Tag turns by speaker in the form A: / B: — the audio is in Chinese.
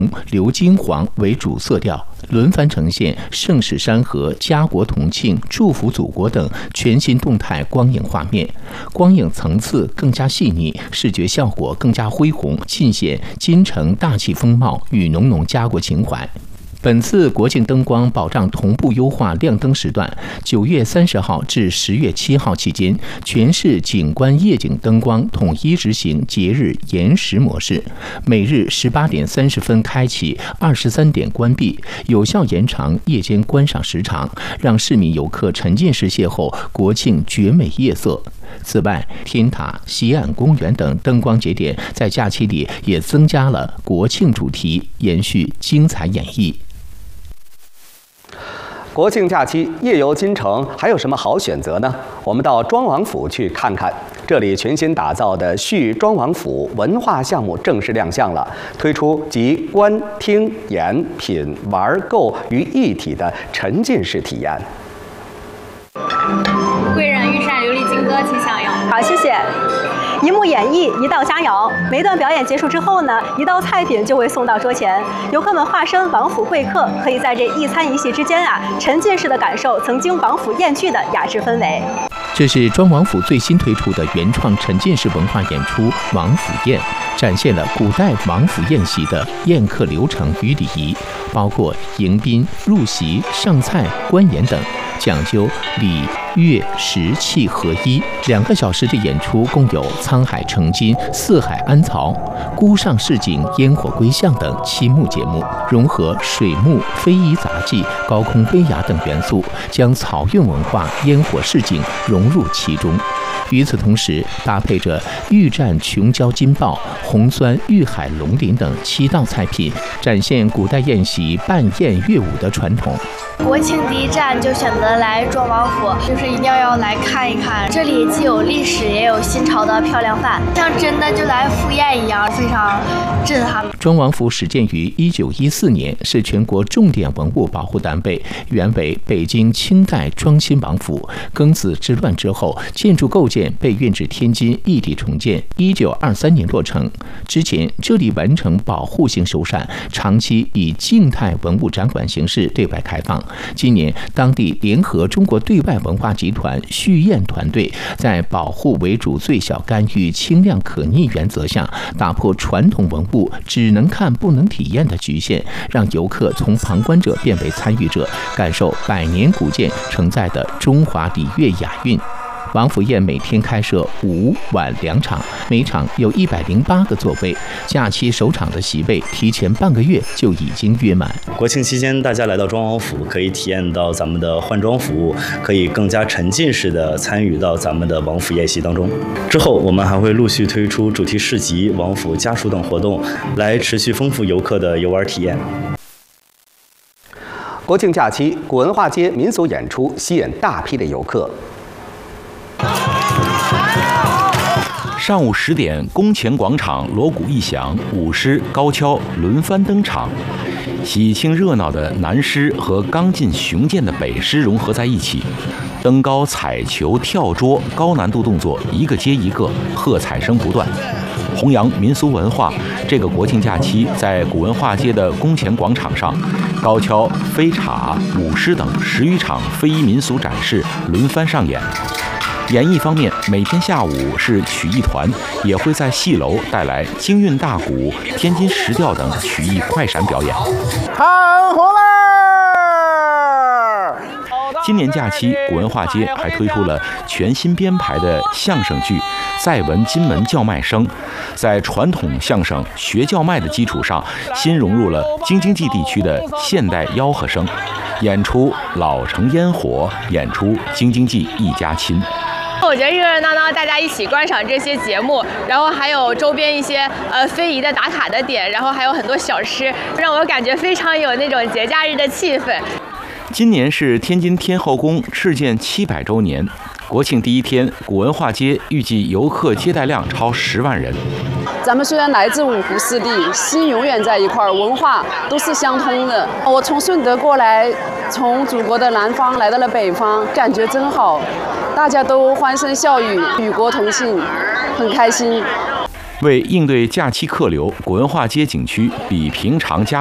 A: 鎏金黄为主色调，轮番呈现盛世山河、家国同庆、祝福祖国等全新动态光影画面，光影层次更加细腻，视觉效果更加恢宏，尽显京城大气风貌与浓浓家国情怀。本次国庆灯光保障同步优化亮灯时段，9月30号至10月7号期间，全市景观夜景灯光统一执行节日延时模式，每日18点30分开启，23点关闭，有效延长夜间观赏时长，让市民游客沉浸式邂逅国庆绝美夜色。此外，天塔、西岸公园等灯光节点在假期里也增加了国庆主题，延续精彩演绎。
B: 国庆假期夜游京城还有什么好选择呢？我们到庄王府去看看，这里全新打造的叙庄王府文化项目正式亮相了，推出集观、听、演、品、玩、购于一体的沉浸式体验。
C: 贵人御膳琉璃金鸽，请享用。
D: 好，谢谢。一幕演绎，一道佳肴。每一段表演结束之后呢，一道菜品就会送到桌前。游客们化身王府贵客，可以在这一餐一戏之间沉浸式的感受曾经王府宴聚的雅致氛围。
A: 这是庄王府最新推出的原创沉浸式文化演出《王府宴》，展现了古代王府宴席的宴客流程与礼仪，包括迎宾、入席、上菜、观演等，讲究礼、乐、食、器合一。2个小时的演出共有沧海成金、四海安曹、孤上市井、烟火归巷等7幕节目，融合水幕、非遗杂技、高空飞崖等元素，将草韵文化、烟火市井融入其中。与此同时，搭配着玉蘸琼椒金爆、红酸玉海龙鳞等7道菜品，展现古代宴席扮宴乐舞的传统。
E: 国庆第一站就选择来庄王府，就是一定要来看一看，这里既有历史，也有新潮的漂亮饭，像真的就来赴宴一样，非常震撼。
A: 庄王府始建于1914年，是全国重点文物保护单位，原为北京清代庄亲王府。庚子之乱之后，建筑构件被运至天津异地重建，1923年落成。之前这里完成保护性修缮，长期以静态文物展馆形式对外开放。今年，当地联合中国对外文化集团续宴团队，在保护为主、最小干预、轻量可逆原则下，打破传统文物只能看不能体验的局限，让游客从旁观者变为参与者，感受100年古建承载的中华礼乐雅韵。王府宴每天开设午晚2场，每场有108个座位。假期首场的席位提前半个月就已经约满。
F: 国庆期间，大家来到庄王府，可以体验到咱们的换装服务，可以更加沉浸式的参与到咱们的王府宴席当中。之后，我们还会陆续推出主题市集、王府家书等活动，来持续丰富游客的游玩体验。
B: 国庆假期，古文化街民俗演出吸引大批的游客。
G: 上午10点，宫前广场锣鼓一响，舞狮、高跷轮番登场，喜庆热闹的南狮和刚劲雄健的北狮融合在一起，登高、踩球、跳桌，高难度动作一个接一个，喝彩声不断。弘扬民俗文化，这个国庆假期在古文化街的宫前广场上，高跷、飞叉、舞狮等10余场非遗民俗展示轮番上演。演艺方面，每天下午是曲艺团，也会在戏楼带来京韵大鼓、天津石调等曲艺快闪表演。
H: 看活嘞！
G: 今年假期，古文化街还推出了全新编排的相声剧《再闻金门叫卖声》，在传统相声学叫卖的基础上，新融入了京津冀地区的现代吆喝声，演出老城烟火，演出京津冀一家亲。
C: 我觉得热热闹闹，大家一起观赏这些节目，然后还有周边一些非遗的打卡的点，然后还有很多小吃，让我感觉非常有那种节假日的气氛。
G: 今年是天津天后宫敕建700周年，国庆第一天，古文化街预计游客接待量超10万人。
I: 咱们虽然来自五湖四地，心永远在一块儿，文化都是相通的。我从顺德过来，从祖国的南方来到了北方，感觉真好，大家都欢声笑语，与国同庆，很开心。
G: 为应对假期客流，古文化街景区比平常加